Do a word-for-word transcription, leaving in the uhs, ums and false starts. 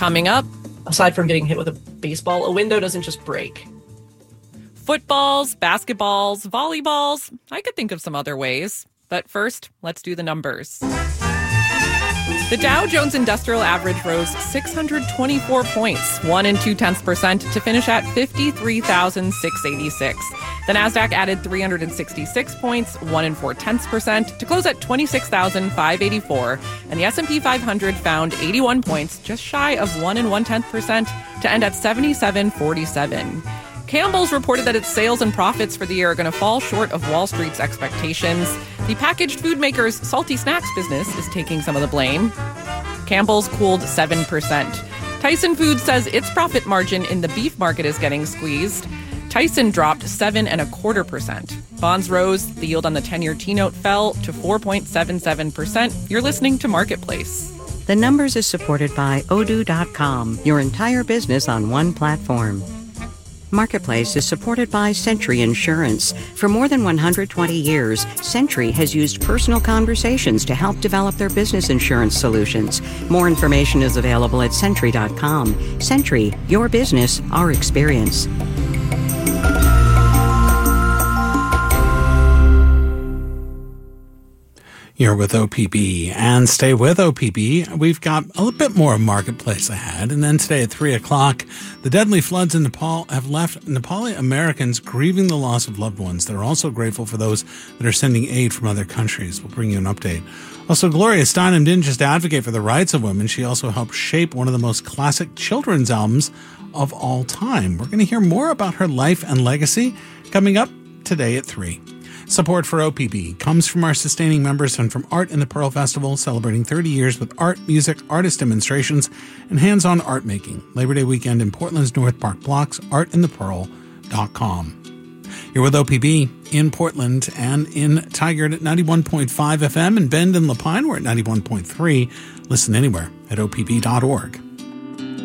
Coming up, aside from getting hit with a baseball, a window doesn't just break. Footballs, basketballs, volleyballs. I could think of some other ways. But first, let's do the numbers. The Dow Jones Industrial Average rose six hundred twenty-four points, one and two tenths percent, to finish at fifty-three thousand six hundred eighty-six. The Nasdaq added three hundred sixty-six points, one and four tenths percent, to close at twenty-six thousand five hundred eighty-four. And the S and P five hundred found eighty-one points, just shy of one and one tenth percent, to end at seventy-seven forty-seven. Campbell's reported that its sales and profits for the year are going to fall short of Wall Street's expectations. The packaged food maker's salty snacks business is taking some of the blame. Campbell's cooled seven percent. Tyson Foods says its profit margin in the beef market is getting squeezed. Tyson dropped seven and a quarter percent. Bonds rose. The yield on the ten-year T-note fell to four point seven seven percent. You're listening to Marketplace. The Numbers is supported by Odoo dot com, your entire business on one platform. Marketplace is supported by Century Insurance. For more than one hundred twenty years, Century has used personal conversations to help develop their business insurance solutions. More information is available at Century dot com. Century, your business, our experience. You're with O P B, and stay with O P B. We've got a little bit more Marketplace ahead. And then today at three o'clock, the deadly floods in Nepal have left Nepali Americans grieving the loss of loved ones. They're also grateful for those that are sending aid from other countries. We'll bring you an update. Also, Gloria Steinem didn't just advocate for the rights of women. She also helped shape one of the most classic children's albums of all time. We're going to hear more about her life and legacy coming up today at three. Support for O P B comes from our sustaining members and from Art in the Pearl Festival, celebrating thirty years with art, music, artist demonstrations, and hands-on art making. Labor Day weekend in Portland's North Park blocks, art in the pearl dot com. You're with O P B in Portland and in Tigard at ninety-one point five F M, and Bend and Lapine, we're at ninety-one point three. Listen anywhere at O P B dot org.